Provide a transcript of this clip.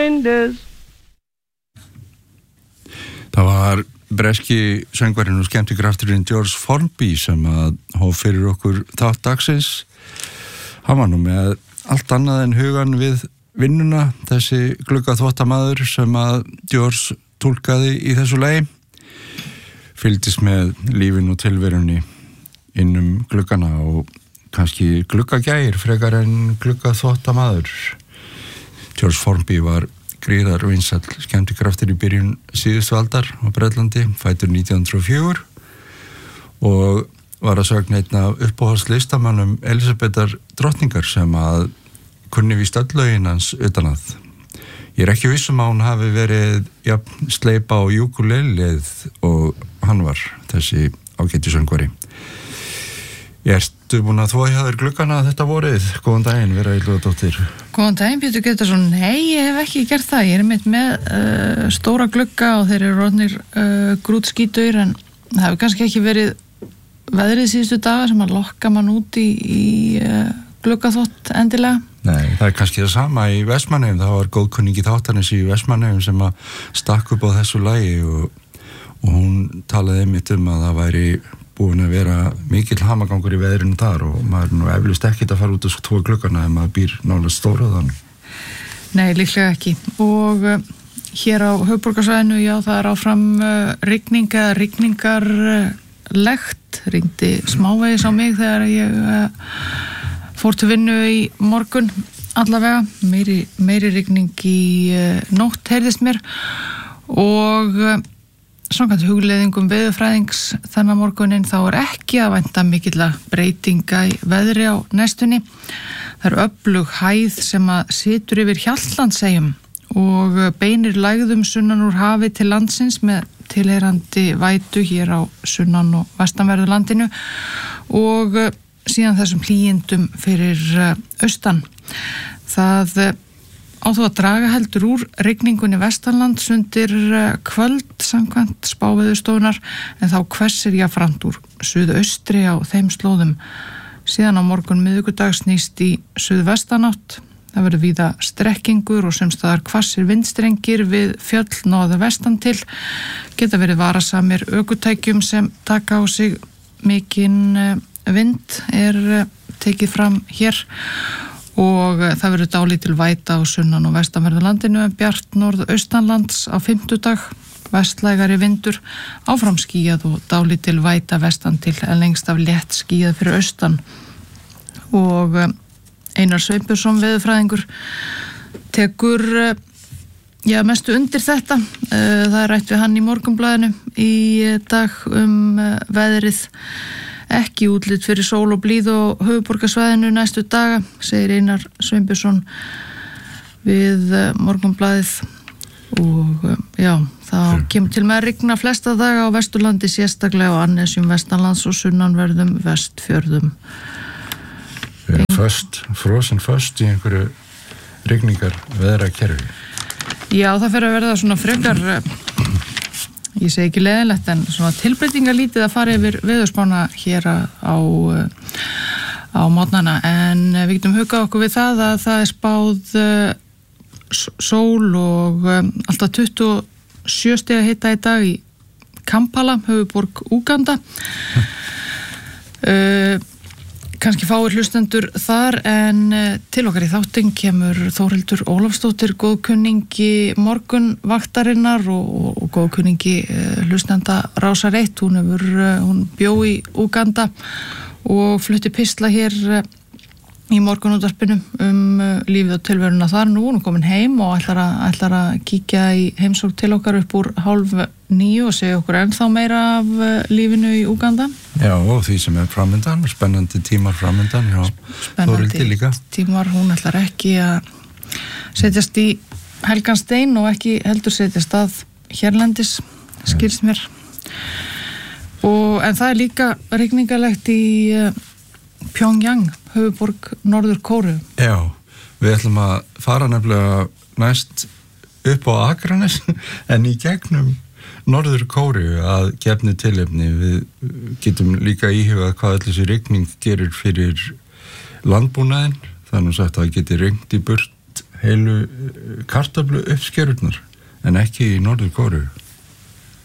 Það var breski söngvarinn og skemmtikrafturinn George Formby sem að hóf fyrir okkur þátt dagsins. Hann var nú með allt annað en hugan við vinnuna, þessi gluggaþvottamaður sem að George túlkaði í þessu lagi. Fylgdist með lífinu og tilverunni innum gluggana og kannski gluggagægir frekar en gluggaþvottamaður. George Formby var gríðar vinsæll skemmtikraftur í byrjun síðustu aldar á Bretlandi, fæddur 1904 og var að sögn einn af uppáhaldslistamönnum Elísabetar drottningar sem að kunni víst öll lögin hans utanað. Ég ekki viss að hún hafi verið jafn sleipa á ukulelið og hann var, þessi ágæti söngvari. Ertu búin að þvo hjá þér gluggana þetta vorið? Góðan daginn, Vera Ylfudóttir. Góðan daginn, Pétur Grétarsson. Nei, ég hef ekki gert það. Ég einmitt með stóra glugga og þeir eru orðnir grútskítur, en það hefur kannski ekki verið veðrið síðustu daga sem að lokka mann út í gluggaþvott endilega. Nei, það er kannski það sama í Vestmannaeyjum. Það var góðkunningi þáttarins í Vestmannaeyjum sem að stakk upp á þessu lagi og hún talaði einmitt að það væri búin að vera mikill hamagangur í veðrinu þar og maður nú eflust ekkert að fara út og tvo gluggana ef maður býr nálega stóraðan. Nei, líklega ekki. Og hér á höfuðborgarsvæðinu, já, það er áfram rigning eða rigningarlegt. Rigndi smávegis á mig þegar ég fór til vinnu í morgun allavega. Meiri rigning í nótt heyrðist mér og samkvæmt hugleiðingum veðurfræðings þennan morguninn þá er ekki að vænta mikilla breytinga í veðri á næstunni. Það er öflug hæð sem að situr yfir Hjaltlandseyjum og beinir lægðum sunnan úr hafi til landsins með tilheyrandi vætu hér á sunnan og vestanverðu landinu og síðan þessum hlýindum fyrir austan. Það á þú að draga heldur úr rigningunni vestanlands undir kvöld samkvæmt spáveðurstofunar en þá hvessir jafnframt úr suðaustri á þeim slóðum. Síðan á morgun miðvikudag snýst í suðvestanátt. Það verður víða strekkingur og sumstaðar hvassir vindstrengir við fjöll norðvestan til. Geta verið varasamir ökutækjum sem taka á sig mikinn vind er tekið fram hér. Og það verður dálítil væta á sunnan og vestanverðu landinu en bjart norðaustanlands á fimmtudag, vestlægari vindur, áfram skýjað og dálítil væta vestan til en lengst af létt skýjað fyrir austan. Og Einar Sveinbjörnsson veðurfræðingur tekur mestu undir þetta. Það er rætt við hann í Morgunblaðinu í dag veðrið. Ekki útlit fyrir sól og blíð og höfuðborgarsvæðinu næstu daga, segir Einar Sveinbjörnsson við Morgunblaðið og það kemur til með að rigna flesta daga á Vesturlandi, sérstaklega á Annesjum vestanlands og sunnanverðum Vestfjörðum. Við erum frosin föst í einhverju rigningar veðrakerfi. Já, það fer að verða svona frekar ég segi ekki leiðinlegt en svona tilbreytingalítið að fara yfir veðurspána hér á morgnana en við getum hugað okkur við það að það er spáð sól og alltaf 27 stiga hita í dag í Kampala, höfuðborg Úganda. Kannski fáir hlustendur þar en til okkar í þáttinn kemur Þórhildur Ólafsdóttir, góðkunningi morgunvaktarinnar og góðkunningi hlustenda Rásar 1. Hún bjó í Úganda og flutti pistla hér í morgunútvarpinu lífið og tilveruna þar nú. Hún er komin heim og ætlar að kíkja í heimsókn til okkar upp úr 8:30 og segja okkur ennþá meira af lífinu í Úganda. Já, og því sem er framöndan, spennandi tímar framöndan. Spennandi tímar, hún ætlar ekki að setjast í helgan stein og ekki heldur setjast að hérlendis, skilst mér. En það er líka rigningalegt í Pyongyang, höfuðborg Norður Kóreu. Já, við ætlum að fara nefnilega næst upp á Akranes en í gegnum Norður Kóreu að gefnu tilefni. Við getum líka íhugað hvað allir þessi rigning gerir fyrir landbúnaðinn. Það er nú sagt að það geti rignt í burt heilu kartöflu uppskerurnar en ekki í Norður Kóreu.